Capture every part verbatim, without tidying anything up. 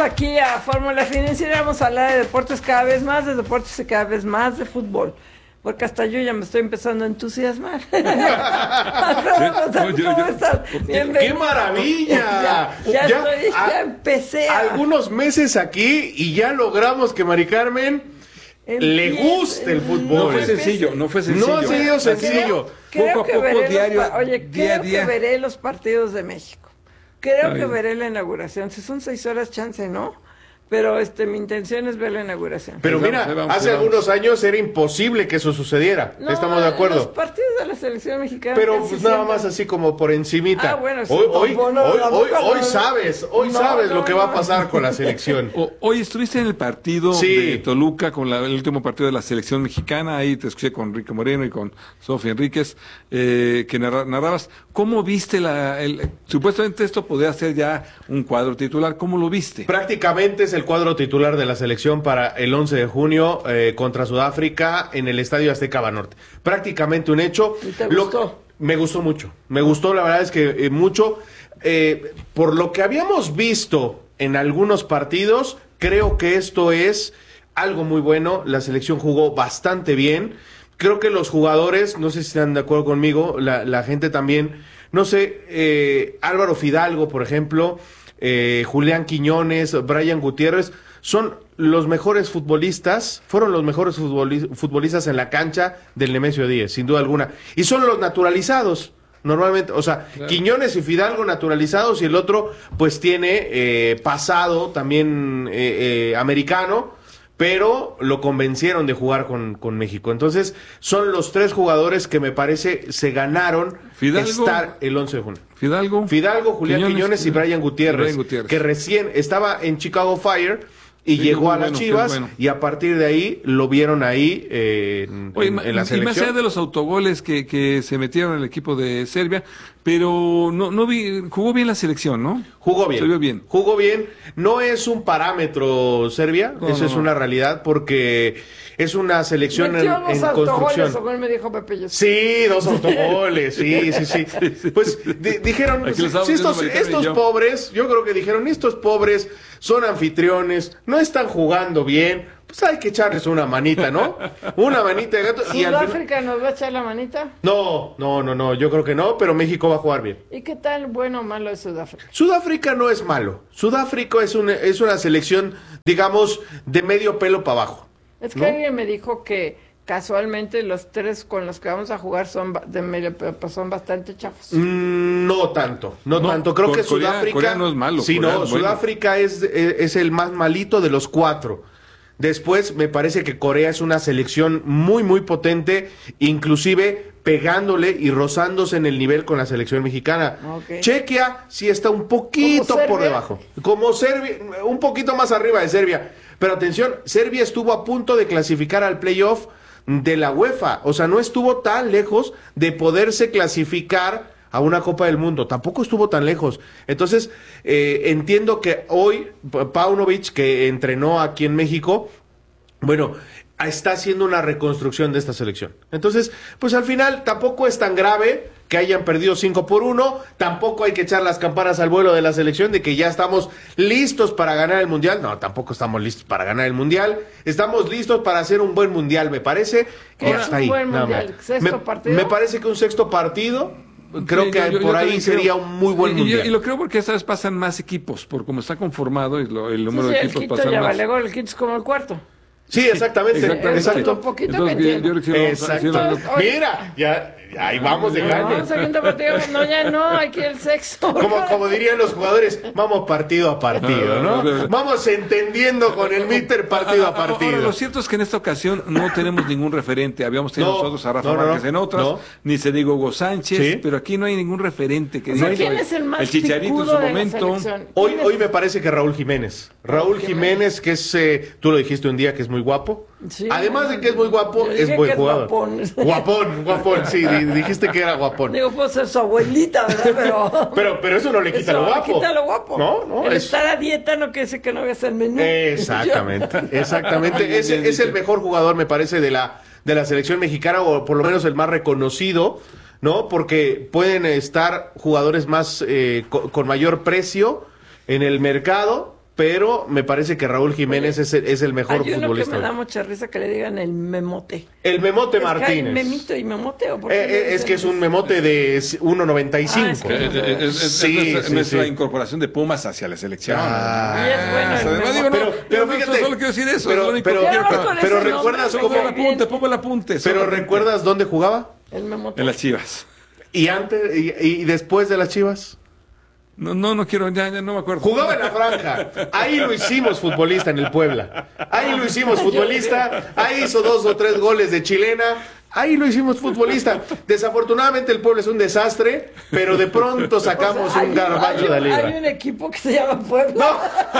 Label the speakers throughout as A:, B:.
A: aquí a Fórmula Financiera, vamos a hablar de deportes cada vez más, de deportes y cada vez más de fútbol. Porque hasta yo ya me estoy empezando a entusiasmar. ¿Cómo estás?
B: ¡Qué maravilla!
A: Ya, ya, ya, estoy, ya a, empecé. A...
B: Algunos meses aquí y ya logramos que Mari Carmen Empieza, le guste el fútbol.
C: No fue sencillo, no fue sencillo.
B: No ha sido sencillo.
A: Creo, creo
C: poco
A: que
C: a poco,
A: veré
C: diario,
A: los, oye,
C: día a
A: creo
C: día.
A: que veré los partidos de México. Creo
C: Ay.
A: que veré la inauguración. Si son seis horas, chance, ¿no? Pero este, mi intención es ver la inauguración.
B: Pero
C: Ahí
B: mira,
C: vamos, ahí vamos,
B: hace
C: ahí vamos.
B: algunos años era imposible que eso sucediera.
A: No,
B: Estamos de acuerdo.
A: Los partidos de la selección mexicana.
B: Pero
A: casi
B: pues nada
A: siempre-
B: más así como por encimita.
A: Ah, bueno, sí,
B: hoy, hoy,
A: tampoco, no,
B: hoy,
A: no,
B: hoy,
A: no,
B: hoy
A: no.
B: sabes, hoy
A: No,
B: sabes
A: no,
B: lo que va a
A: no.
B: pasar con la selección.
C: O- hoy estuviste en el partido
B: Sí.
C: de Toluca, con la- el último partido de la selección mexicana, ahí te escuché con Rico Moreno y con Sofía Enríquez, eh, que narra- narrabas. ¿Cómo viste la... El, supuestamente esto podría ser ya un cuadro titular, ¿cómo lo viste?
B: Prácticamente es el cuadro titular de la selección para el once de junio eh, contra Sudáfrica en el Estadio Azteca Banorte. Prácticamente un hecho.
A: ¿Y te
B: Lo-
A: gustó?
B: Me gustó mucho. Me gustó, la verdad es que eh, mucho. Eh, por lo que habíamos visto en algunos partidos, creo que esto es algo muy bueno. La selección jugó bastante bien. Creo que los jugadores, no sé si están de acuerdo conmigo, la, la gente también, no sé, eh, Álvaro Fidalgo, por ejemplo, eh, Julián Quiñones, Brian Gutiérrez, son los mejores futbolistas, fueron los mejores futboli- futbolistas en la cancha del Nemesio Díez, sin duda alguna. Y son los naturalizados, normalmente, o sea,
C: Claro.
B: Quiñones y Fidalgo naturalizados y el otro pues tiene eh, pasado también eh, eh, americano, pero lo convencieron de jugar con, con México. Entonces, son los tres jugadores que me parece se ganaron
C: Fidalgo.
B: estar el once de junio.
C: Fidalgo.
B: Fidalgo, Julián Quiñones,
C: Quiñones
B: y Brian Gutiérrez,
C: Brian Gutiérrez.
B: que recién estaba en Chicago Fire y
C: Sí,
B: llegó
C: muy
B: a las
C: bueno, qué
B: Chivas
C: bueno.
B: y a partir de ahí lo vieron ahí eh, en,
C: Oye,
B: en-
C: ma-
B: en la
C: y más allá
B: selección.
C: de los autogoles que, que se metieron en el equipo de Serbia, pero no, no vi, jugó bien la selección, ¿no?
B: Jugó bien.
C: Se vio bien.
B: Jugó bien. No es un parámetro Serbia,
C: No,
B: eso
C: no,
B: es
C: no.
B: una realidad porque es una selección en,
A: Metió dos
B: en
A: autogoles,
B: construcción.
A: según me dijo Pepe Yosef.
B: Sí, dos autogoles, sí, sí, sí. Pues di- dijeron,
C: Aquí lo estábamos
B: si estos,
C: viendo Maricarmen y
B: estos
C: yo.
B: pobres, yo creo que dijeron, estos pobres son anfitriones, no están jugando bien, pues hay que echarles una manita, ¿no? Una manita de gato. Y al final...
A: ¿Sudáfrica nos va a echar la manita?
B: No, no, no, no, yo creo que no, pero México va a jugar bien.
A: ¿Y qué tal bueno o malo es Sudáfrica?
B: Sudáfrica no es malo. Sudáfrica es una, es una selección, digamos, de medio pelo para abajo.
A: Es que
B: ¿no?
A: alguien me dijo que casualmente los tres con los que vamos a jugar son ba- de medio, pero pues son bastante chafos.
B: Mm, No tanto, no,
C: No,
B: tanto. Creo
C: Co-
B: que
C: Corea-
B: Sudáfrica.
C: Corea no es malo,
B: Sí,
C: Corea
B: no,
C: es bueno.
B: Sudáfrica es, es, es el más malito de los cuatro. Después me parece que Corea es una selección muy, muy potente, inclusive pegándole y rozándose en el nivel con la selección mexicana.
A: Ok.
B: Chequia sí está un poquito
A: ¿Como
B: por
A: Serbia?
B: debajo. Como Serbia, un poquito más arriba de Serbia. Pero atención, Serbia estuvo a punto de clasificar al playoff de la UEFA. O sea, no estuvo tan lejos de poderse clasificar a una Copa del Mundo. Tampoco estuvo tan lejos. Entonces, eh, entiendo que hoy Pa- Paunovic, que entrenó aquí en México, bueno, está haciendo una reconstrucción de esta selección. Entonces, pues al final tampoco es tan grave que hayan perdido cinco por uno, tampoco hay que echar las campanas al vuelo de la selección de que ya estamos listos para ganar el Mundial. No, tampoco estamos listos para ganar el Mundial. Estamos listos para hacer un buen Mundial, me parece.
A: ¿Qué
B: Y
A: es
B: hasta
A: un
B: ahí.
A: buen
B: nada
A: Mundial?
B: más.
A: ¿Sexto
B: me,
A: partido?
B: me parece que un sexto partido, creo
C: Sí,
B: que
C: yo- yo-
B: por
C: yo
B: ahí
C: también
B: sería
C: creo.
B: un muy buen
C: y, y yo-
B: Mundial.
C: y lo creo porque esta vez pasan más equipos, por cómo está conformado y lo- el
A: Sí,
C: número
A: sí,
C: de
A: el
C: equipos
A: quinto
C: pasan
A: ya
C: más.
A: vale gol, el quinto es como el cuarto.
B: Sí, exactamente.
C: Exactamente.
B: Exacto.
A: Un poquito
C: Entonces,
A: que
C: yo-
A: entiendo.
C: yo creo que sí, vamos a- sí,
B: Exacto.
C: vamos a-
A: Oye.
B: Mira, ya ahí vamos de
A: No,
B: caña.
A: segundo partido, no, ya no, aquí el sexto.
B: Como, como dirían los jugadores, vamos partido a partido, ¿no? Vamos entendiendo con el míster partido a
C: Ahora,
B: partido.
C: lo cierto es que en esta ocasión no tenemos ningún referente. Habíamos tenido
B: No,
C: nosotros a Rafa
B: no, no,
C: Márquez
B: no.
C: en otras,
B: No.
C: ni se digo Hugo Sánchez,
B: Sí.
C: pero aquí no hay ningún referente que
A: O sea,
C: diga.
A: ¿quién es el más
C: Chicharito en
A: picudo
C: su
A: de la
C: momento.
A: selección?
B: Hoy,
A: ¿Quién es?
B: hoy me parece que Raúl Jiménez. Raúl Jiménez, que es, eh, tú lo dijiste un día, que es muy guapo.
A: Sí.
B: Además de que es muy guapo,
A: Yo dije
B: es buen
A: que es
B: jugador.
A: guapón.
B: Guapón, guapón, sí, di- dijiste que era guapón.
A: Digo, puedo ser su abuelita, ¿verdad? Pero...
B: Pero, pero eso no le quita
A: Eso
B: lo
A: le
B: guapo.
A: quita lo guapo.
B: No, no,
A: El
B: es-
A: estar a dieta no quiere decir que no veas el menú.
B: Exactamente, exactamente.
C: Bien,
B: Es,
C: bien
B: es el
C: dicho.
B: mejor jugador, me parece, de la, de la selección mexicana, o por lo menos el más reconocido, ¿no? Porque pueden estar jugadores más eh, co- con mayor precio en el mercado, pero me parece que Raúl Jiménez es el, es el mejor
A: Hay uno
B: futbolista.
A: que me da mucha risa que le digan el memote.
B: El Memote
A: Es que hay
B: Martínez.
A: memito y memote, ¿o por qué
B: Eh,
A: le
B: eh, es
A: dicen
B: que es un
A: eso?
B: memote de uno noventa y cinco.
A: Ah, es que-
C: Eh, eh, es, es-
B: Sí,
C: es nuestra,
B: sí,
C: nuestra
B: sí.
C: incorporación de Pumas hacia la selección.
B: Ah.
A: Y es bueno el
C: Además,
A: memote.
C: digo, no,
B: Pero- pero
C: yo
B: fíjate,
C: solo quiero decir eso.
B: pero-
C: es lo único
B: pero-
C: que quiero.
A: pero-
C: Pero,
B: pero
A: ese
B: recuerdas
A: nombre,
B: cómo-
C: pongo el
A: bien.
C: apunte, pongo el apunte.
B: Pero
C: solamente.
B: ¿recuerdas dónde jugaba?
A: El memote.
C: En las Chivas.
B: ¿Y antes y, y después de las Chivas?
C: No, no, no quiero, ya, ya no me acuerdo.
B: Jugaba en la franja. Ahí lo hicimos futbolista en el Puebla. Ahí lo hicimos futbolista. Ahí hizo dos o tres goles de chilena. Ahí lo hicimos futbolista. Desafortunadamente el Puebla es un desastre, pero de pronto sacamos
A: O sea, hay
B: un garbanzo de
A: hay,
B: libra.
A: hay un equipo que se llama Puebla.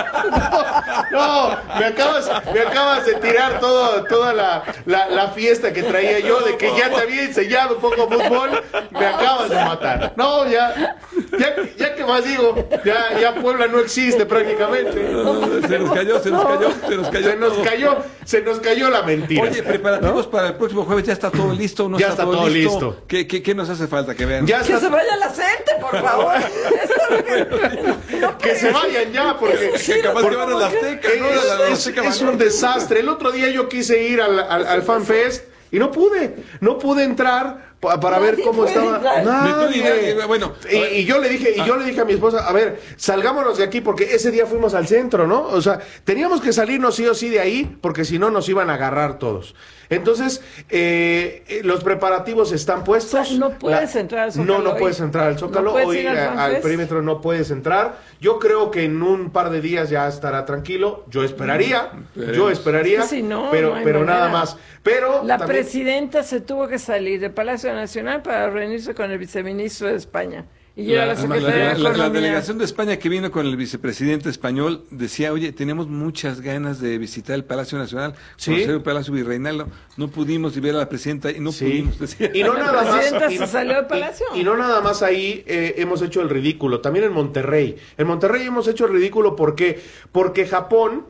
B: No, no, me acabas, me acabas de tirar todo, toda la, la, la fiesta que traía yo de que ya te había enseñado un poco fútbol, me acabas de matar. No, ya, ya, ya que más digo, ya, ya Puebla no existe prácticamente.
C: Se nos cayó, se nos cayó, se nos cayó.
B: Se nos
C: todo.
B: cayó, se nos cayó la mentira.
C: Oye, preparativos para el próximo jueves, ¿ya está todo listo o no
B: Ya
C: está,
B: está todo listo.
C: ¿Qué, qué, qué nos hace falta que vean?
B: Ya
A: Que se
B: está,
A: vaya la gente, por favor. Eso es que- no
B: que se vayan ya, porque
A: Sí,
C: que capaz
A: no,
C: que van a la Azteca, ¿no?
B: es,
C: La- la
B: es-
C: Azteca
B: es
C: van-
B: un desastre. El otro día yo quise ir al, al, al FanFest y no pude, no pude entrar pa- para ver
A: Nadie
B: cómo
A: puede
B: estaba.
A: entrar.
B: Nadie.
C: Ni tú ni nadie, bueno,
B: y,
C: a ver.
B: y yo le dije, y yo le dije a mi esposa, a ver, salgámonos de aquí porque ese día fuimos al centro, ¿no? O sea, teníamos que salirnos sí o sí de ahí porque si no nos iban a agarrar todos. Entonces, eh, eh, los preparativos están puestos.
A: O sea, no puedes entrar al Zócalo
B: No, no
A: hoy.
B: puedes entrar al Zócalo.
A: No puedes
B: hoy
A: ir al
B: a- al
A: FanFest.
B: perímetro no puedes entrar. Yo creo que en un par de días ya estará tranquilo. Yo esperaría, yo
C: Esperemos.
B: esperaría,
A: Es que si no,
B: pero,
A: no hay
B: pero
A: manera.
B: nada más. Pero
A: La
B: también-
A: presidenta se tuvo que salir del Palacio Nacional para reunirse con el viceministro de España. Y yo
C: La,
A: era la
C: la-
A: secretaria
C: la-
A: de
C: la- la
A: Economía.
C: delegación de España que vino con el vicepresidente español decía, oye, tenemos muchas ganas de visitar el Palacio Nacional,
B: Sí.
C: conocer el Palacio Virreinal, no, no pudimos y ver a la presidenta y no
B: Sí.
C: pudimos decía.
B: Y no
A: La
B: nada más.
A: presidenta
B: y-
A: se salió del
B: y-
A: palacio.
B: Y, no nada más ahí eh, hemos hecho el ridículo. También en Monterrey. En Monterrey hemos hecho el ridículo porque porque Japón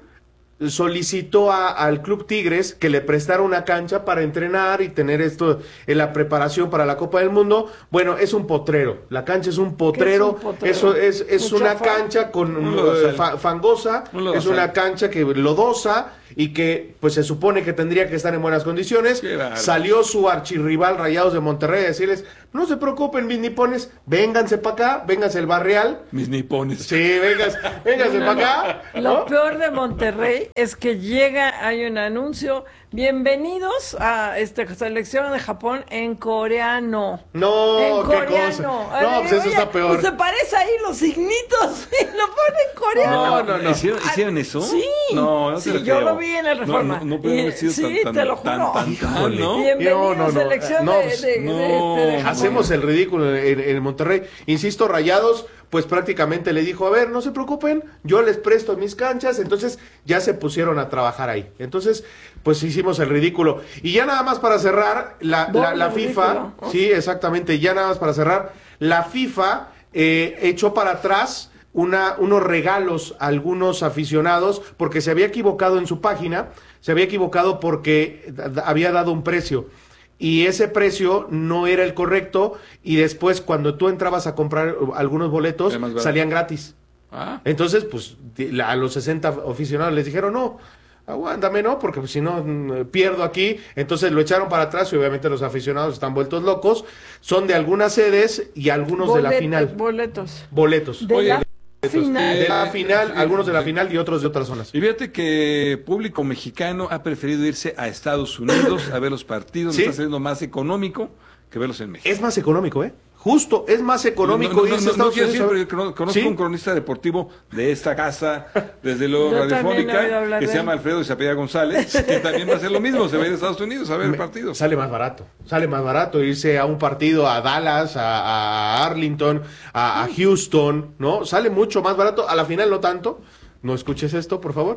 B: solicitó a- al Club Tigres que le prestara una cancha para entrenar y tener esto en la preparación para la Copa del Mundo. Bueno, es un potrero. La cancha es un potrero.
A: ¿Qué es un potrero?
B: Eso es, es
A: Mucho
B: una
A: fa-
B: cancha con
C: Un
B: eh,
C: lodazal.
B: fa- fangosa.
C: Un lodazal.
B: Es una cancha que lodosa y que pues se supone que tendría que estar en buenas condiciones.
C: Qué bárbaro.
B: Salió su archirrival Rayados de Monterrey a decirles, no se preocupen mis nipones, vénganse para acá, vénganse el Barreal.
C: Mis nipones.
B: Sí, vénganse, vénganse para acá.
A: Lo
B: ¿no?
A: peor de Monterrey es que llega, hay un anuncio, bienvenidos a esta selección de Japón en coreano.
B: No,
A: en
B: qué
A: coreano.
B: cosa. No,
A: Ay,
B: pues eso
A: oye,
B: está peor.
A: pues se parece ahí los signitos y lo pone en coreano.
B: No, no, no.
C: ¿Hicieron, hicieron eso?
A: Sí,
C: No, no te
A: sí,
C: lo
A: yo
C: creo.
A: lo vi en el
C: No,
A: Reforma.
C: No, no, puede
A: Y-
C: haber sido
A: sí,
C: tan,
A: te
C: tan,
A: lo
C: tan,
A: juro.
C: tan, tan,
B: Híjole.
C: ¿no?
A: Bienvenidos,
B: No, no, no.
A: selección
B: No,
A: de,
B: pues,
A: de- de-
C: no.
A: este, de Japón.
B: Hacemos el ridículo en, en Monterrey. Insisto, Rayados, pues prácticamente le dijo, a ver, no se preocupen, yo les presto mis canchas. Entonces ya se pusieron a trabajar ahí. Entonces, pues hicimos el ridículo. Y ya nada más para cerrar, la, la,
A: Doble
B: la FIFA,
A: ridículo, ¿no?
B: sí, exactamente, ya nada más para cerrar, la FIFA eh, echó para atrás una, unos regalos a algunos aficionados porque se había equivocado en su página, se había equivocado porque da- da- había dado un precio. Y ese precio no era el correcto y después cuando tú entrabas a comprar algunos boletos
C: Era más barato.
B: salían gratis.
C: Ah,
B: Entonces, pues di- la- a los sesenta aficionados les dijeron, no, aguántame, ¿no? Porque pues, si no mm, pierdo aquí. Entonces lo echaron para atrás y obviamente los aficionados están vueltos locos. Son de algunas sedes y algunos de la
A: Boletos,
B: final.
A: Boletos.
B: Boletos.
A: De
C: Oye,
A: la final.
B: De la
C: Eh,
B: final,
C: sí,
B: algunos de la
C: sí.
B: final y otros de otras zonas.
C: y fíjate que público mexicano ha preferido irse a Estados Unidos a ver los partidos,
B: Sí.
C: está saliendo más económico que verlos en México.
B: Es más económico, ¿eh? Justo, es más económico
C: No, no, no,
B: irse a
C: no, no
B: Estados
C: quiero
B: Unidos.
C: decir,
B: a ver-
C: porque cono- conozco
B: ¿Sí?
C: un cronista deportivo de esta casa, desde luego
A: Yo también he oído
C: radiofónica,
A: hablar
C: que
A: de
C: se
A: él.
C: llama Alfredo y se apellida González, que también va a hacer lo mismo, se va a ir a Estados Unidos a ver
B: Me-
C: partidos.
B: Sale más barato, sale más barato irse a un partido a Dallas, a, a Arlington, a, a Houston, ¿no? Sale mucho más barato, a la final no tanto, no escuches esto, por favor,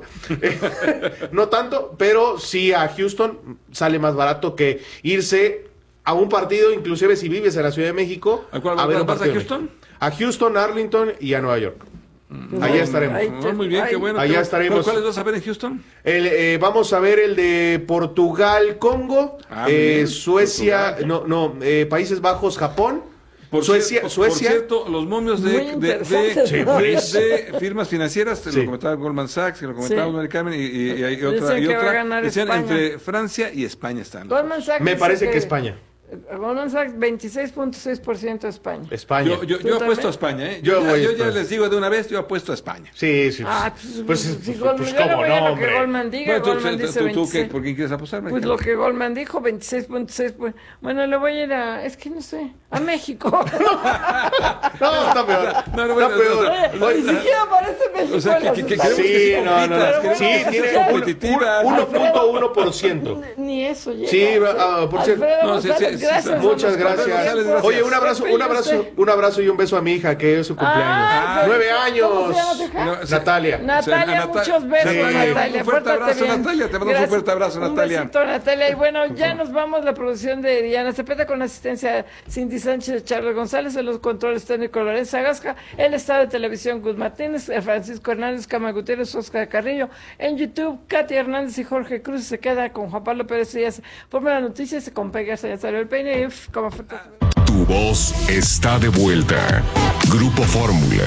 B: no tanto, pero sí a Houston sale más barato que irse a un partido, inclusive si vives en la Ciudad de México,
C: ¿A cuál-
B: a ver un
C: vas a
B: partido de
C: Houston?
B: México. A Houston, Arlington y a Nueva York.
A: Pues
B: Allá
A: ahí-
B: estaremos.
A: ahí
C: Ah,
A: te-
C: muy bien, qué
A: ahí-
C: bueno.
B: Allá
C: qué bueno.
B: estaremos.
C: ¿Cuáles vas a ver en Houston?
B: El, eh, vamos a ver el de Portugal, Congo,
C: Ah, muy
B: eh,
C: bien.
B: Suecia,
C: Portugal.
B: no, no, eh, Países Bajos, Japón.
C: Por,
B: Suecia,
C: cier-
B: Suecia.
C: por cierto, los momios de,
A: Muy
C: de, de,
A: interesantes,
B: Sí,
A: ¿no?
B: buenísimo.
C: de firmas financieras, te
B: Sí.
C: lo comentaba Goldman Sachs, que lo comentaba
A: Sí.
C: Mary Carmen, y, y, y hay
A: Dicen
C: otra, y
A: que va a
C: otra.
A: ganar
C: Decían
A: España.
C: entre Francia y España están.
A: Goldman Sachs
B: Me
A: dice
B: parece que España.
A: Goldman Sachs, veintiséis punto seis por ciento España.
B: España.
C: Yo, yo,
A: ¿Tú
C: yo apuesto
A: también?
C: a España, ¿eh?
B: Yo
C: Yo, ya,
B: voy a
C: yo ya
B: España.
C: les digo de una vez, yo apuesto a España.
B: Sí, sí.
A: Ah,
B: pues,
A: pues,
B: pues,
A: si
B: pues,
A: Goldman,
B: pues,
A: yo le
B: cómo
A: voy a
B: no,
A: lo que
B: hombre.
A: Goldman diga.
C: Bueno, tú,
A: Goldman
C: tú-
A: dice
C: tú- tú,
A: veintiséis.
C: ¿qué? ¿Por quién quieres apostar? Mary
A: Pues
C: Carmen?
A: lo que Goldman dijo, veintiséis punto seis. Pues, bueno, le voy a ir a, es que no sé, a México.
B: No, está peor.
C: No, no, bueno,
B: está peor.
C: no,
A: Oye, ni siquiera aparece México.
C: O sea,
A: en
C: que,
A: las
C: que, que
A: estadísticas.
C: queremos que
B: Sí, no, no, no.
C: competitivas,
B: Sí,
C: queremos que
B: tiene
C: sean
B: un-
C: competitivas.
B: un- uno punto uno por ciento.
A: Ni eso llega.
B: Sí, ah, por cierto.
A: Alfredo
C: No, sí,
A: González,
C: sí, sí,
A: gracias.
C: sí.
B: Muchas
A: Nos
B: gracias.
C: González, gracias.
B: Oye, un abrazo,
A: Siempre
B: un
A: yo
B: abrazo,
A: sé.
B: un abrazo y un beso a mi hija, que es su cumpleaños.
A: Ah,
B: Nueve
A: ¿cómo
B: años.
A: se llama tu hija?
C: No, sí.
B: Natalia.
A: Natalia,
C: Nata-
A: muchos besos,
B: Sí.
A: Natalia.
C: Un fuerte
A: Pórtate
C: abrazo,
A: bien.
C: Natalia. Te mando un
A: Gracias.
C: fuerte abrazo, Natalia.
A: Un besito, Natalia. Y bueno, ya nos vamos. La producción de Diana Cepeda con asistencia de Cindy Sánchez, Charles González, en los controles técnicos Lorenzo Agasca, el estado de televisión Gus Martínez, Francisco Hernández, Cama Gutiérrez, Oscar Carrillo. En YouTube, Katy Hernández y Jorge Cruz se queda con Juan Pablo Pérez Díaz. Forma las noticias, con Pegas, ya salió el peine y uf, como fue.
D: Tu voz está de vuelta. Grupo Fórmula.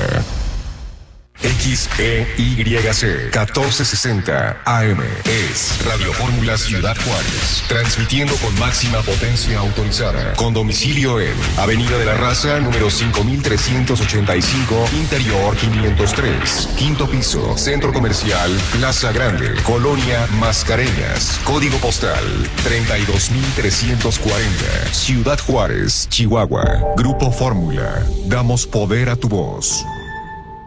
D: X E Y C catorce sesenta A M es Radio Fórmula Ciudad Juárez, transmitiendo con máxima potencia autorizada, con domicilio en Avenida de la Raza, número cinco mil trescientos ochenta y cinco, Interior quinientos tres, quinto piso, Centro Comercial Plaza Grande, Colonia Mascareñas, código postal treinta y dos mil trescientos cuarenta, Ciudad Juárez, Chihuahua. Grupo Fórmula, damos poder a tu voz.